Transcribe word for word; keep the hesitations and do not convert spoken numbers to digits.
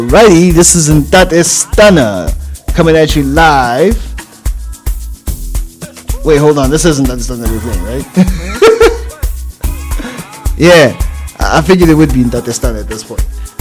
Alrighty, this is Intate Stunner coming at you live. Wait, hold on. This isn't Intate Stunner we're playing, right? Yeah, I figured it would be Intate Stunner at this point.